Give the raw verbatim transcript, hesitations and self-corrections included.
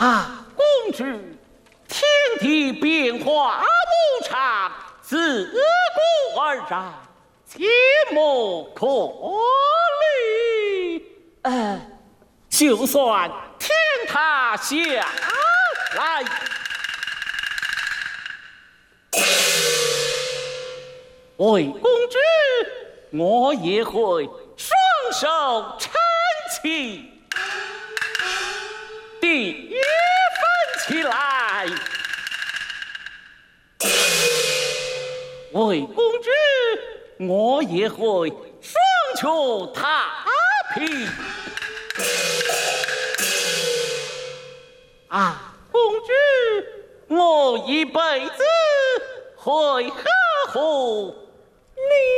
啊，公主，天地变化无常，自古而然，切莫可虑。呃，就算天塌下来，为公主，我也会双手撑起。第一分起来，为公主，我也会双脚踏平。啊，公主，我一辈子会呵护你。